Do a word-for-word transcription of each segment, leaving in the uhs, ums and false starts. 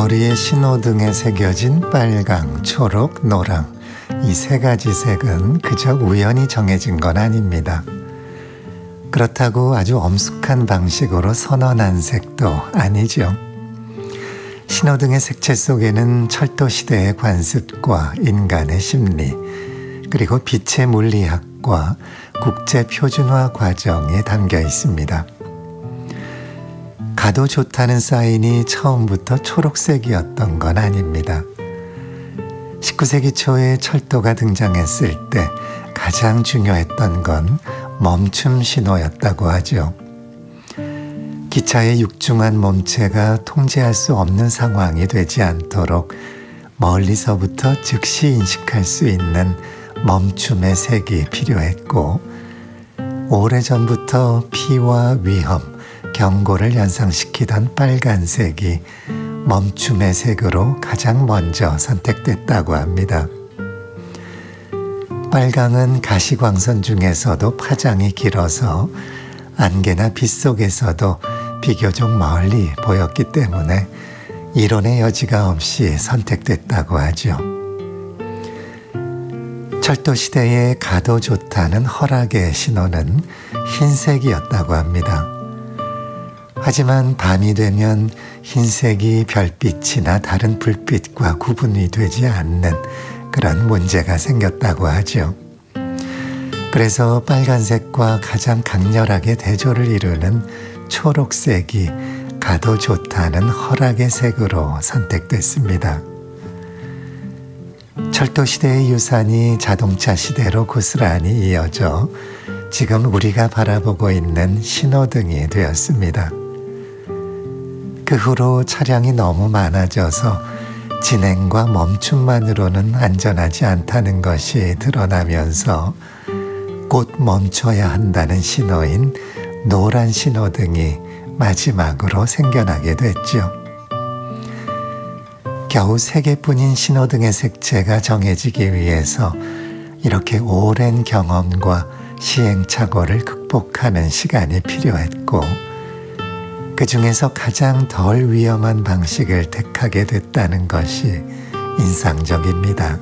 거리의 신호등에 새겨진 빨강, 초록, 노랑, 이 세 가지 색은 그저 우연히 정해진 건 아닙니다. 그렇다고 아주 엄숙한 방식으로 선언한 색도 아니죠. 신호등의 색채 속에는 철도 시대의 관습과 인간의 심리, 그리고 빛의 물리학과 국제 표준화 과정에 담겨 있습니다. 가도 좋다는 사인이 처음부터 초록색이었던 건 아닙니다. 십구 세기 초에 철도가 등장했을 때 가장 중요했던 건 멈춤 신호였다고 하죠. 기차의 육중한 몸체가 통제할 수 없는 상황이 되지 않도록 멀리서부터 즉시 인식할 수 있는 멈춤의 색이 필요했고, 오래전부터 피와 위험, 경고를 연상시키던 빨간색이 멈춤의 색으로 가장 먼저 선택됐다고 합니다. 빨강은 가시광선 중에서도 파장이 길어서 안개나 빛 속에서도 비교적 멀리 보였기 때문에 이론의 여지가 없이 선택됐다고 하죠. 철도 시대에 가도 좋다는 허락의 신호는 흰색이었다고 합니다. 하지만 밤이 되면 흰색이 별빛이나 다른 불빛과 구분이 되지 않는 그런 문제가 생겼다고 하죠. 그래서 빨간색과 가장 강렬하게 대조를 이루는 초록색이 가도 좋다는 허락의 색으로 선택됐습니다. 철도 시대의 유산이 자동차 시대로 고스란히 이어져 지금 우리가 바라보고 있는 신호등이 되었습니다. 그 후로 차량이 너무 많아져서 진행과 멈춤만으로는 안전하지 않다는 것이 드러나면서 곧 멈춰야 한다는 신호인 노란 신호등이 마지막으로 생겨나게 됐죠. 겨우 세 개뿐인 신호등의 색채가 정해지기 위해서 이렇게 오랜 경험과 시행착오를 극복하는 시간이 필요했고, 그 중에서 가장 덜 위험한 방식을 택하게 됐다는 것이 인상적입니다.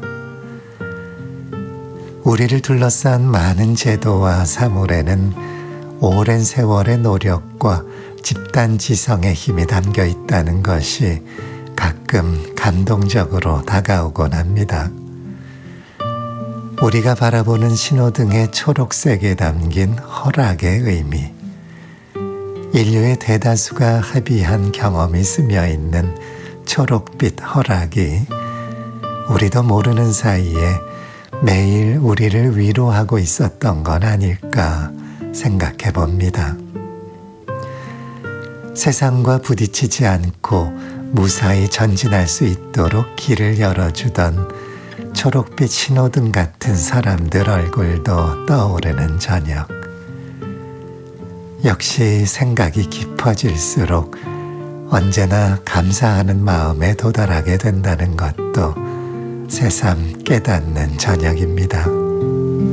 우리를 둘러싼 많은 제도와 사물에는 오랜 세월의 노력과 집단지성의 힘이 담겨 있다는 것이 가끔 감동적으로 다가오곤 합니다. 우리가 바라보는 신호등의 초록색에 담긴 허락의 의미, 인류의 대다수가 합의한 경험이 스며 있는 초록빛 허락이 우리도 모르는 사이에 매일 우리를 위로하고 있었던 건 아닐까 생각해 봅니다. 세상과 부딪히지 않고 무사히 전진할 수 있도록 길을 열어주던 초록빛 신호등 같은 사람들 얼굴도 떠오르는 저녁. 역시 생각이 깊어질수록 언제나 감사하는 마음에 도달하게 된다는 것도 새삼 깨닫는 저녁입니다.